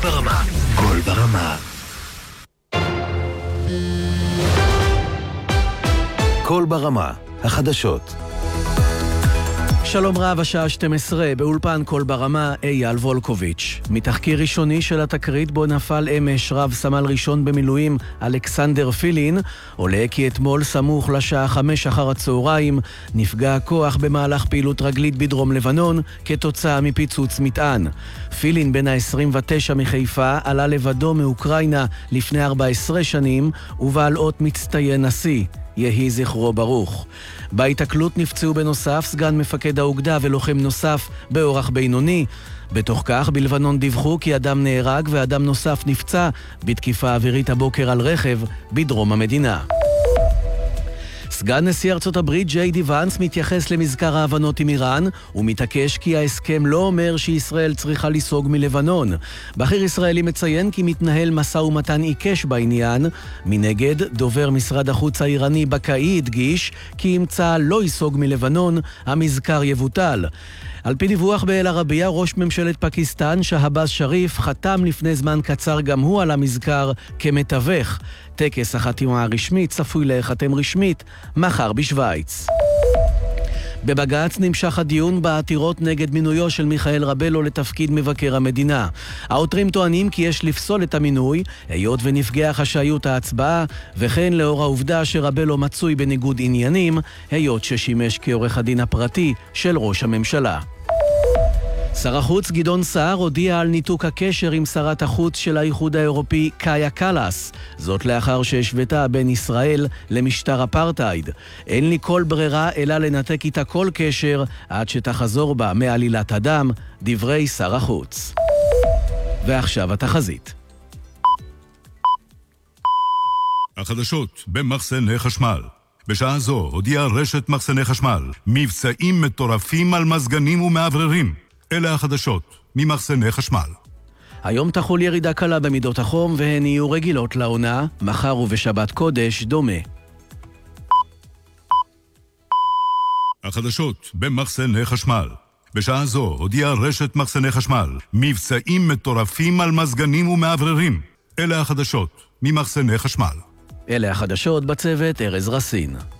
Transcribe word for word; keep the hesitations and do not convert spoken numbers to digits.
ברמה. קול ברמה. קול ברמה. החדשות. שלום רב, השעה שתים עשרה, באולפן קול ברמה, אייל וולקוביץ'. מתחקיר ראשוני של התקרית בו נפל אמש רב סמל ראשון במילואים אלכסנדר פילין, עולה כי אתמול סמוך לשעה חמש אחר הצהריים נפגע הכוח במהלך פעילות רגלית בדרום לבנון כתוצאה מפיצוץ מטען. פילין בן ה-עשרים ותשע מחיפה עלה לבדו מאוקראינה לפני ארבע עשרה שנים ובעל אות מצטיין נשיא. יהי זכרו ברוך. בהתקלות נפצעו בנוסף סגן מפקד האוגדה ולוחם נוסף באורח בינוני. בתוך כך בלבנון דיווחו כי אדם נהרג ואדם נוסף נפצע בתקיפה אווירית הבוקר על רכב בדרום המדינה. סגן נשיא ארצות הברית ג'יי די ואנס מתייחס למזכר ההבנות עם איראן ומתעקש כי ההסכם לא אומר שישראל צריכה לסוג מלבנון. בכיר ישראלי מציין כי מתנהל משא ומתן עיקש בעניין. מנגד, דובר משרד החוץ האיראני בקאי הדגיש כי אם צה"ל לא יסוג מלבנון, המזכר יבוטל. על פי דיווח באל ערבייה, ראש ממשלת פקיסטן שהבאז שריף חתם לפני זמן קצר גם הוא על המזכר כמתווך. טקס החתימה הרשמית צפוי להיחתם רשמית מחר בשוויץ. בבג"ץ נמשך הדיון בעתירות נגד מינויו של מיכאל רבלו לתפקיד מבקר המדינה. העותרים טוענים כי יש לפסול את המינוי, היות ונפגע חשאיות ההצבעה, וכן לאור העובדה שרבלו מצוי בניגוד עניינים, היות ששימש כעורך הדין הפרטי של ראש הממשלה. שר החוץ גדעון סער הודיע על ניתוק הקשר עם שרת החוץ של האיחוד האירופי קאיה קלאס. זאת לאחר שהשוותה בין ישראל למשטר אפרטהייד. אין לי כל ברירה אלא לנתק איתה כל קשר עד שתחזור בה מעלילת הדם, דברי שר החוץ. ועכשיו התחזית. החדשות במחסני חשמל. בשעה זו הודיעה רשת מחסני חשמל מבצעים מטורפים על מזגנים ומעבררים. אלה החדשות ממחסני חשמל. היום תחול ירידה קלה במידות החום והן יהיו רגילות לעונה, מחר ובשבת קודש דומה. החדשות במחסני חשמל. בשעה זו הודיעה רשת מחסני חשמל מבצעים מטורפים על מזגנים ומעבררים. אלה החדשות ממחסני חשמל. אלה החדשות בצוות ארז רסין.